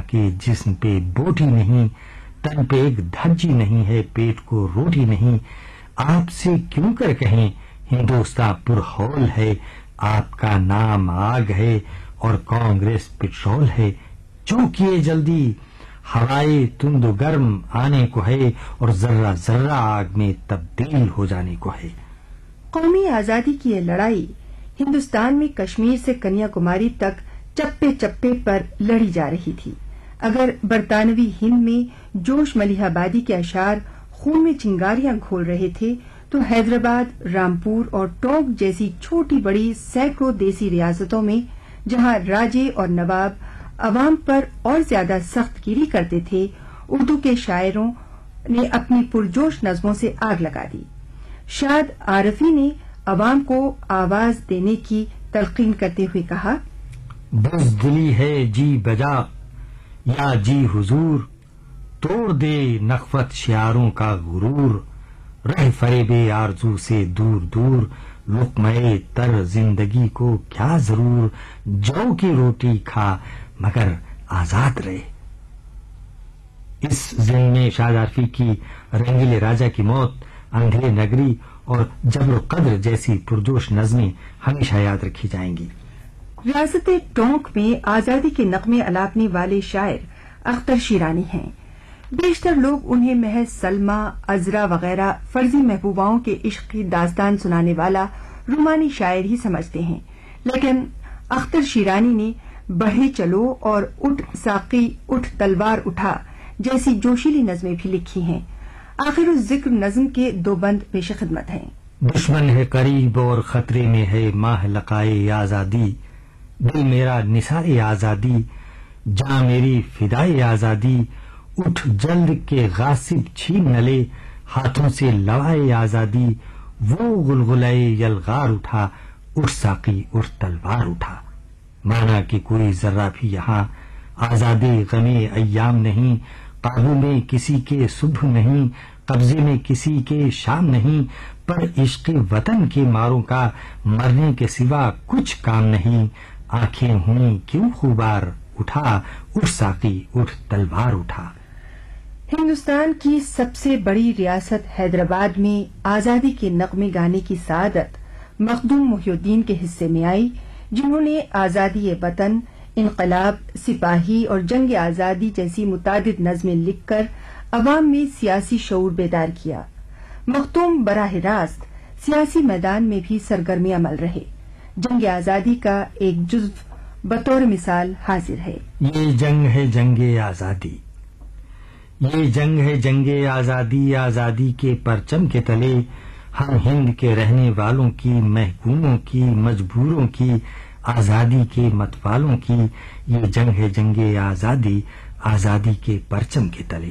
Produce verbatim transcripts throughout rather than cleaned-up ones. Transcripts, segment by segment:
के जिस्म पे बोटी नहीं, तन पे एक धज्जी नहीं है, पेट को रोटी नहीं। आपसे क्यों कर कहें हिंदुस्तान पुरहौल है, आपका नाम आग है और कांग्रेस पेट्रोल है। चौंकिए जल्दी, हवाए तुंद गर्म आने को है और जर्रा जर्रा आग में तब्दील हो जाने को है। कौमी आजादी की ये लड़ाई हिंदुस्तान में कश्मीर से कन्याकुमारी तक चप्पे चप्पे पर लड़ी जा रही थी। अगर बरतानवी हिंद में जोश मलिहाबादी के अशार खून में चिंगारियां घोल रहे थे, तो हैदराबाद, रामपुर और टोंक जैसी छोटी बड़ी सैकड़ों देसी रियासतों में जहां राजे और नवाब अवाम पर और ज्यादा सख्तगिरी करते थे, उर्दू के शायरों ने अपनी पुरजोश नज़मों से आग लगा दी। शाद आरफी ने अवाम को आवाज देने की तलकीन करते हुए कहा, बुज़दिली है जी बजा या जी हुजूर, तोड़ दे नखवत शियारों का गुरूर। रह फरेबे आरजू से दूर दूर, लुक़्मे तर जिंदगी को क्या जरूर। जौ की रोटी खा मगर आजाद रहे। इस जिन में शाद आरफी की रंगीले राजा की मौत, अंधेरे नगरी और जबर कद्र जैसी पुरजोश नज़में हमेशा याद रखी जाएंगी। रियासत टोंक में आजादी के नगमे अलापने वाले शायर अख्तर शिरानी हैं। बेशतर लोग उन्हें महज सलमा, अजरा वगैरह फर्जी महबूबाओं के इश्क की दास्तान सुनाने वाला रूमानी शायर ही समझते हैं, लेकिन अख्तर शिरानी ने बढ़े चलो और उठ साकी उठ तलवार उठा जैसी जोशीली नज़में भी लिखी हैं। आखिर उस जिक्र नज़म के दो बंद पेश खिदमत हैं। दुश्मन है करीब और खतरे में है माह लकाए आजादी, दिल मेरा निसाए आजादी, जां मेरी फिदाए आजादी। उठ जल्द के गासिब छीन न ले, हाथों से लवाए आजादी। वो गुलगुलाए यलगार उठा, उठ साकी उठ तलवार उठा। माना कि कोई जर्रा भी यहाँ आजादी गमे अय्याम नहीं, काबू में किसी के सुबह नहीं, कब्जे में किसी के शाम नहीं। पर इश्क वतन के मारों का मरने के सिवा कुछ काम नहीं। आंखें हुई क्यों खुबार, उठा उठ साकी उठ तलवार उठा। हिंदुस्तान की सबसे बड़ी रियासत हैदराबाद में आजादी के नगमे गाने की सादत मखदूम मुहिउद्दीन के हिस्से में आई, जिन्होंने आजादी वतन, इनकलाब, सिपाही और जंग आजादी जैसी मुतादिद नज़में लिखकर अवाम में सियासी शऊर बेदार किया। मखदूम बराह रास्त सियासी मैदान में भी सरगर्मी अमल रहे। जंग आजादी का एक जुज़्व बतौर मिसाल हाजिर है। ये जंग है जंगे आजादी, ये जंग है जंगे आजादी। आजादी के परचम के तले हम हिंद के रहने वालों की, महकूमों की, मजबूरों की, आजादी के मतवालों की। ये जंग है जंगे आजादी, आजादी के परचम के तले।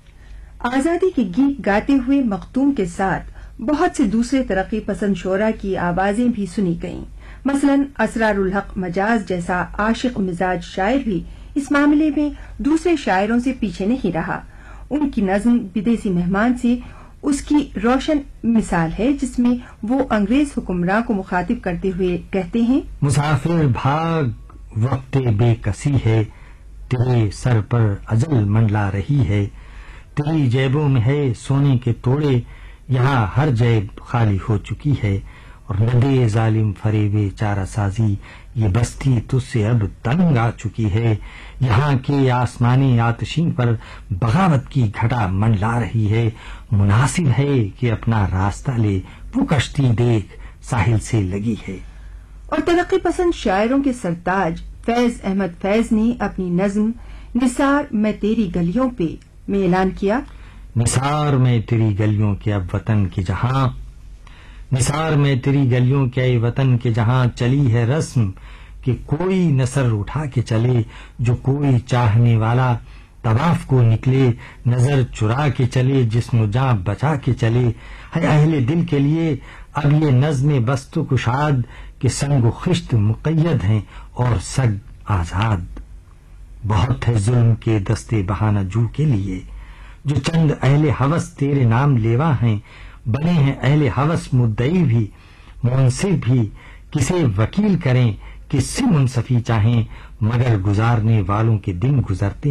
आजादी के गीत गाते हुए मखदूम के साथ बहुत से दूसरे तरक्की पसंद शोरा की आवाजें भी सुनी गईं। मसलन असरारुल हक मजाज जैसा आशिक मिजाज शायर भी इस मामले में दूसरे शायरों से पीछे नहीं रहा। उनकी नज्म विदेशी मेहमान से उसकी रोशन मिसाल है, जिसमें वो अंग्रेज हुक्मरान को मुखातिब करते हुए कहते हैं, मुसाफिर भाग वक्त बेकसी है, तेरे सर पर अजल मंडला रही है। तेरी जेबों में है सोने के तोड़े, यहाँ हर जेब खाली हो चुकी है। और नदे जालिम फरेबे चारा साजी, ये बस्ती तुझसे अब तंग आ चुकी है। यहाँ के आसमानी आतशीन पर बगावत की घटा मंडला रही है। मुनासिब है कि अपना रास्ता ले, वो कश्ती देख साहिल से लगी है। और तरक्की पसंद शायरों के सरताज फैज अहमद फैज ने अपनी नज्म निसार मैं तेरी गलियों पे में ऐलान किया, निसार में तेरी गलियों के अब वतन के जहां, निसार में तेरी गलियों के वतन के जहां चली है रस्म कि कोई नसर उठा के चले। जो कोई चाहने वाला तवाफ को निकले, नजर चुरा के चले, जिस्म जां बचा के चले। है अहले दिल के लिए अब ये नज़्म बस्तो कुशाद के संग खिश्त मुक़य्यद हैं और सग आजाद। बहुत है जुल्म के दस्ते बहाना जू के लिए, जो चंद अहले हवस तेरे नाम लेवा हैं। बने हैं अहले हवस मुद्दई भी, मुंसिफ भी, किसे वकील करें, किससे मुंसफी चाहें। मगर गुजारने वालों के दिन गुजरते